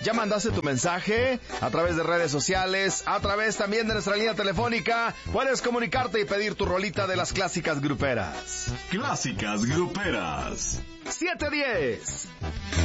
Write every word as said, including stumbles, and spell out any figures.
¿Ya mandaste tu mensaje? A través de redes sociales, a través también de nuestra línea telefónica, puedes comunicarte y pedir tu rolita de las clásicas gruperas. Clásicas gruperas. siete diez.